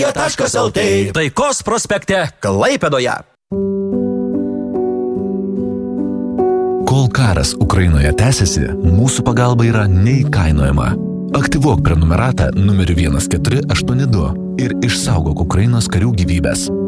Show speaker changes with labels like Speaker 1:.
Speaker 1: Taškas.lt
Speaker 2: Taikos prospekte
Speaker 1: Klaipėdoje.
Speaker 3: Kol karas Ukrainoje tęsiasi, mūsų pagalba yra neįkainojama. Aktyvuok prenumeratą numeriu 1482 ir išsaugok Ukrainos karių gyvybės.